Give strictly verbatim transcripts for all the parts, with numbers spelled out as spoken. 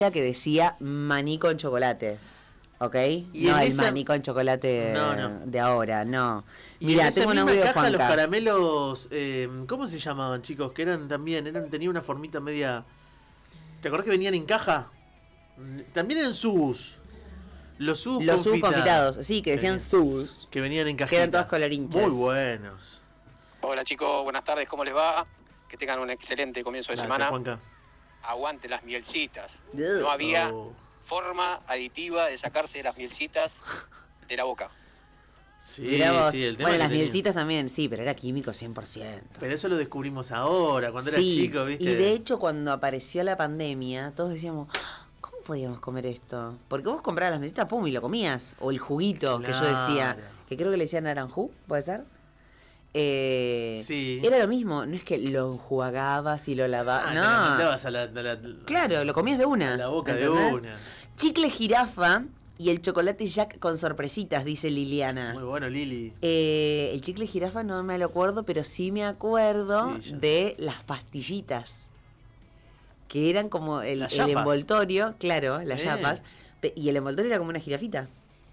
que decía maní con chocolate. ¿Ok? Y no el esa... maní con chocolate no, no. de ahora, no. Mira, tengo un audio de Juanca. Los caramelos, eh, ¿cómo se llamaban, chicos? Que eran también, eran tenían una formita media... ¿Te acordás que venían en caja? También eran subus. Los subus Los subus confitados. confitados, sí, que decían subus. Que venían en cajita. Que eran todos colorinches. Muy buenos. Hola chicos, buenas tardes, ¿cómo les va? Que tengan un excelente comienzo de Gracias, semana. Juanca. Aguante las mielcitas. No había oh. forma aditiva de sacarse las mielcitas de la boca. Sí, sí, el tema bueno, las tenía. mielcitas también, sí, pero era químico cien por ciento. Pero eso lo descubrimos ahora, cuando sí, era chico, ¿viste? Y de hecho, cuando apareció la pandemia, todos decíamos, ¿cómo podíamos comer esto? Porque vos comprabas las mielcitas, pum, y lo comías. O el juguito, claro. Que yo decía, que creo que le decían naranjú, ¿puede ser? Eh, sí. Era lo mismo, no es que lo enjuagabas y lo lavabas, ah, no. Te la mandabas a la, a la, claro, lo comías de una. A la boca ¿entendés? de una. Chicle jirafa y el chocolate Jack con sorpresitas, dice Liliana. Muy bueno, Lili. Eh, el chicle jirafa no me lo acuerdo, pero sí me acuerdo sí, de las pastillitas. Que eran como el, el envoltorio, claro, las sí. Yapas. Y el envoltorio era como una jirafita.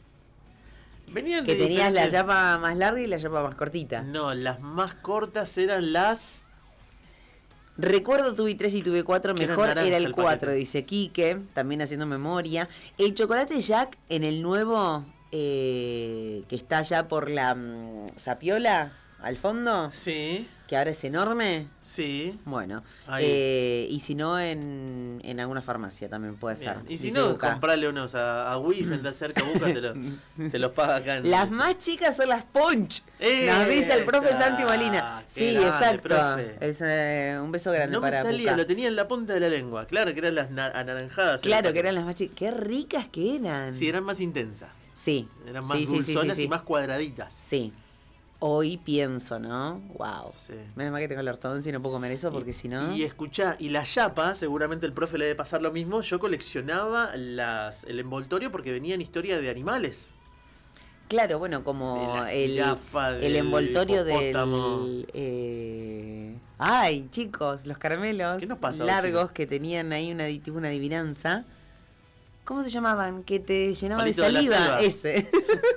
Venían que de tenías diferentes... la yapa más larga y la yapa más cortita. No, las más cortas eran las... Recuerdo tuve tres y tuve cuatro, mejor era el cuatro, dice Quique, también haciendo memoria. El chocolate Jack en el nuevo, eh, que está ya por la um, Sapiola, al fondo. Sí. Que ahora es enorme. Sí. Bueno. Eh, y si no, en, en alguna farmacia también puede ser. Bien. Y si no, Buca. comprarle unos a, a Wii, anda cerca, Buca, te, lo, te los paga acá. En las el... más chicas son las Punch. ¡Eh! Las dice el profe Santi Molina. Sí, grande, exacto. Profe. Es, eh, un beso grande no para me salía, Buca. Lo tenía en la punta de la lengua. Claro que eran las anaranjadas. Claro que eran las más chicas. Qué ricas que eran. Sí, eran más intensas. Sí. Eran más sí, dulzonas sí, sí, sí. y más cuadraditas. Sí. Hoy pienso, ¿no? Wow. Sí. Menos mal que tengo el ortodoncia y no puedo comer eso porque y, si no... Y escuchá, y la yapa, seguramente el profe le debe pasar lo mismo. Yo coleccionaba las el envoltorio porque venían historias de animales. Claro, bueno, como de el, jirafa, el envoltorio hipopótamo. del... Eh... Ay, chicos, los caramelos ¿Qué nos pasa largos hoy, que tenían ahí una, tipo una adivinanza. ¿Cómo se llamaban? Que te llenaban Palito de saliva. De la Ese.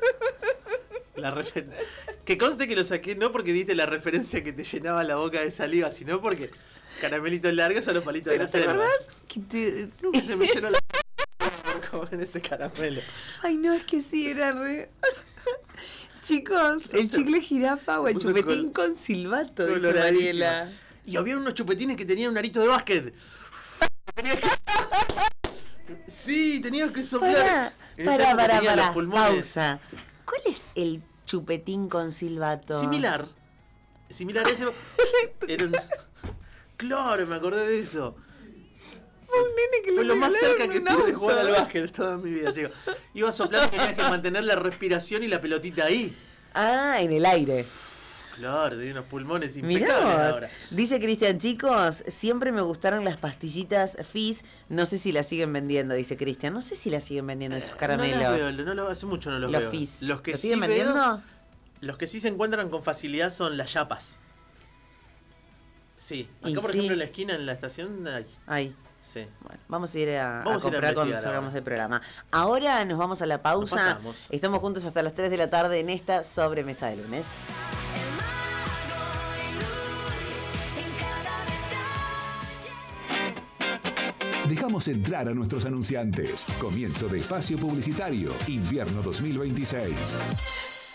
La refer... Que conste que lo saqué no porque diste la referencia que te llenaba la boca de saliva, sino porque caramelitos largos son los palitos de la selva. ¿Te acordás? Que te... Nunca se me llenó la por comer ese caramelo. Ay, no, es que sí, era re... Chicos, el chicle jirafa o el chupetín col... con silbato, dice Mariela. Y había unos chupetines que tenían un arito de básquet. Tenías que... Sí, tenías que soplar. Pará, pará, pará, pausa. ¿Cuál es el chupetín con silbato? Similar. Similar a ese. Era un... Claro, me acordé de eso. Un nene que Fue lo más cerca que tuve de jugar al auto. básquet toda mi vida, chicos. Iba soplando y tenías que mantener la respiración y la pelotita ahí. Ah, en el aire. Claro, tenía unos pulmones impecables ahora. Dice Cristian, chicos, siempre me gustaron las pastillitas Fizz. No sé si las siguen vendiendo, dice Cristian. No sé si las siguen vendiendo esos caramelos. No las veo, no lo, hace mucho no los, los veo. Fizz. Los que ¿Los sí siguen vendiendo? Veo, los que sí se encuentran con facilidad son las yapas. Sí, acá y por sí. ejemplo en la esquina, en la estación, hay. Hay. Sí. Bueno, vamos a ir a, vamos a comprar a cuando salgamos del programa. Ahora nos vamos a la pausa. Estamos juntos hasta las tres de la tarde en esta sobremesa de lunes. Dejamos entrar a nuestros anunciantes. Comienzo de espacio publicitario. Invierno dos mil veintiséis.